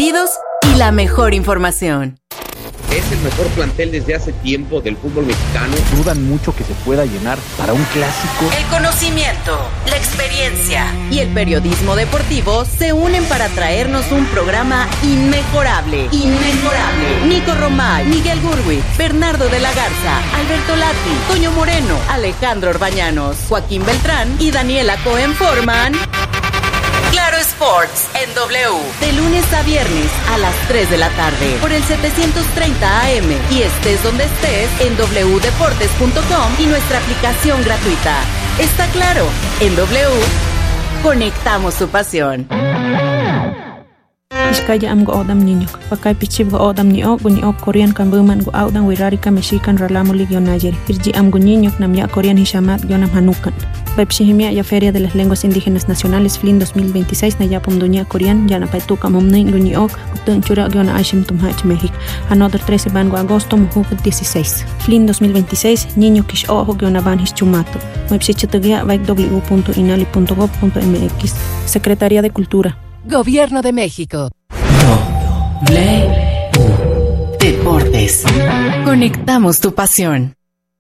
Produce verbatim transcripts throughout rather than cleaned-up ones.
partidos y la mejor información. Es el mejor plantel desde hace tiempo del fútbol mexicano. Dudan mucho que se pueda llenar para un clásico. El conocimiento, la experiencia y el periodismo deportivo se unen para traernos un programa inmejorable. Inmejorable. Nico Romay, Miguel Gurwitz, Bernardo de la Garza, Alberto Lati, Toño Moreno, Alejandro Orbañanos, Joaquín Beltrán y Daniela Cohen forman Claro Sports en W, de lunes a viernes a las tres de la tarde por el setecientos treinta A M y estés donde estés en doble u deportes punto com y nuestra aplicación gratuita. Está claro, en W conectamos su pasión. Iskaya am go odam niño, pakai pichib go odam ni ok ni ok Korean kan buman go audan wirarika mexican ralamo ligio nayer. Irji am go niño nam ya Korean hishamat yonam hanukan. Bepshihimia ya Feria de las Lenguas Indígenas Nacionales F L I N dos mil veintiséis na ya pumdunia Korean ya na paituka momnin go ni ok utun chura yona ashim tumhach México. Another trece van go agosto mujuk dieciséis. F L I N dos mil veintiséis niño kish ojo yona van his chumato. Websitegia vai w punto inali punto gov punto m x. Secretaría de Cultura. Gobierno de México. W Deportes. Conectamos tu pasión.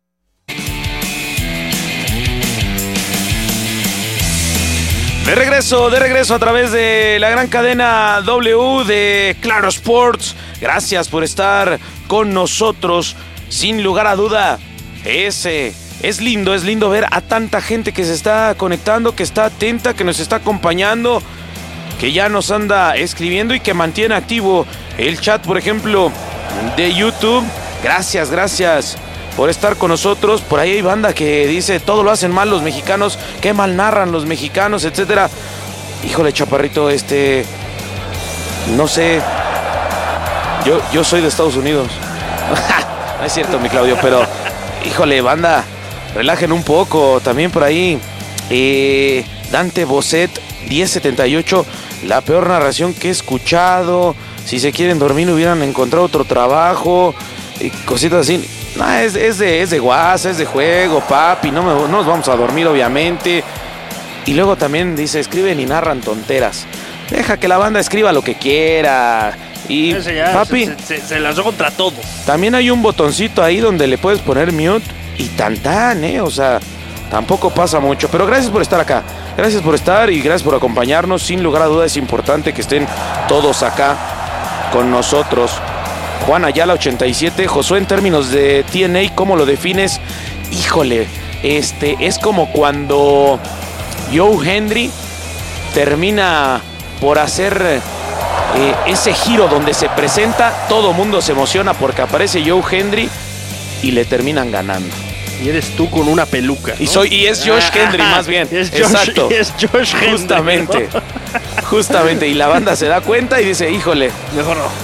De regreso, de regreso a través de la gran cadena W de Claro Sports. Gracias por estar con nosotros. Sin lugar a duda, es, eh, es lindo, es lindo ver a tanta gente que se está conectando, que está atenta, que nos está acompañando, que ya nos anda escribiendo y que mantiene activo el chat, por ejemplo, de YouTube. Gracias, gracias por estar con nosotros. Por ahí hay banda que dice, todo lo hacen mal los mexicanos, qué mal narran los mexicanos, etcétera. Híjole, chaparrito, este... no sé. Yo, yo soy de Estados Unidos. No es cierto, mi Claudio, pero... híjole, banda, relajen un poco. También por ahí, eh, Dante Bosset, diez setenta y ocho, la peor narración que he escuchado. Si se quieren dormir hubieran encontrado otro trabajo y cositas así. No, es, es de es de guasa, es de juego, papi. No, me, no nos vamos a dormir, obviamente. Y luego también dice, escriben y narran tonteras. Deja que la banda escriba lo que quiera. Y ya, papi, se, se, se lanzó contra todo. También hay un botoncito ahí donde le puedes poner mute y tan tan, eh. O sea, tampoco pasa mucho. Pero gracias por estar acá. Gracias por estar y gracias por acompañarnos. Sin lugar a dudas es importante que estén todos acá con nosotros. Juan Ayala ochenta y siete. Josué, en términos de T N A, ¿cómo lo defines? Híjole, este es como cuando Joe Hendry termina por hacer eh, ese giro donde se presenta, todo mundo se emociona porque aparece Joe Hendry y le terminan ganando. Y eres tú con una peluca, ¿no? Y soy y es Josh ah, Hendry más bien. Es Josh, exacto. Es Josh Hendry, justamente. ¿no? Justamente. Y la banda se da cuenta y dice, híjole. Mejor no.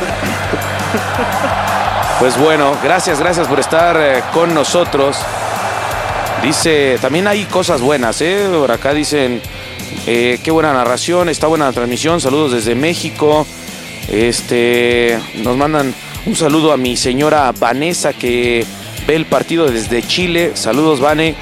Pues bueno, gracias, gracias por estar eh, con nosotros. Dice, también hay cosas buenas, ¿eh? Por acá dicen, eh, qué buena narración, está buena la transmisión, saludos desde México. Este, nos mandan un saludo a mi señora Vanessa que ve el partido desde Chile. Saludos, Vane.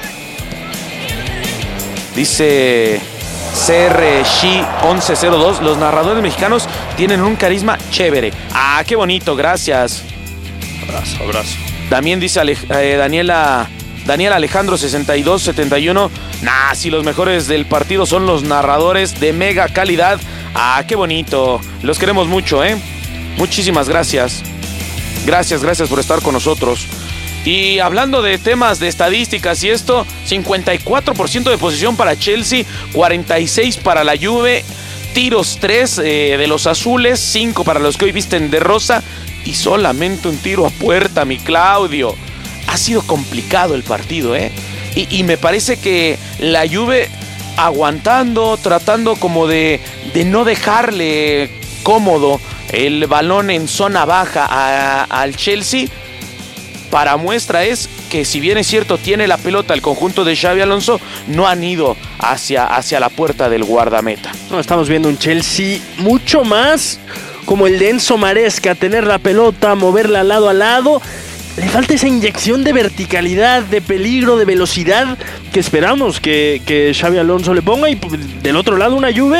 Dice C R X once cero dos, los narradores mexicanos tienen un carisma chévere. Ah, qué bonito, gracias. Abrazo, abrazo. También dice Ale, eh, Daniela, Daniel Alejandro sesenta y dos setenta y uno. Nah, si los mejores del partido son los narradores de mega calidad. Ah, qué bonito. Los queremos mucho, ¿eh? Muchísimas gracias. Gracias, gracias por estar con nosotros. Y hablando de temas de estadísticas y esto, cincuenta y cuatro por ciento de posesión para Chelsea, cuarenta y seis para la Juve, tiros tres eh, de los azules, cinco para los que hoy visten de rosa y solamente un tiro a puerta, mi Claudio. Ha sido complicado el partido, ¿eh? Y, y me parece que la Juve aguantando, tratando como de, de no dejarle cómodo el balón en zona baja a, al Chelsea. Para muestra es que si bien es cierto tiene la pelota el conjunto de Xabi Alonso, no han ido hacia, hacia la puerta del guardameta. No, estamos viendo un Chelsea mucho más como el de Enzo Maresca, tener la pelota, moverla lado a lado. Le falta esa inyección de verticalidad, de peligro, de velocidad que esperamos que, que Xabi Alonso le ponga. Y del otro lado una Juve